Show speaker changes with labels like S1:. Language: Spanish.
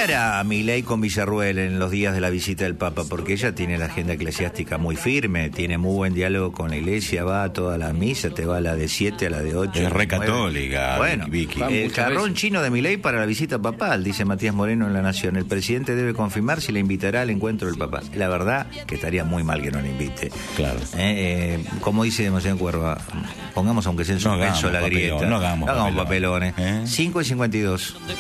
S1: hará Milei con Villarruel en los días de la visita del Papa? Porque ella tiene la agenda eclesiástica muy firme, tiene muy buen diálogo con la iglesia, va a toda la misa, te va a la de 7, a la de 8.
S2: Es re católica,
S1: bueno,
S2: Vicky.
S1: El jarrón chino de Milei para la visita papal, dice Matías Moreno en La Nación. El presidente debe confirmar si le invitará al encuentro del Papa. La verdad que estaría muy mal que no le invite.
S2: Claro.
S1: Como dice Demasiado Cuerva, pongamos aunque sea en suspenso la grieta.
S2: No hagamos
S1: papelones. 5:52.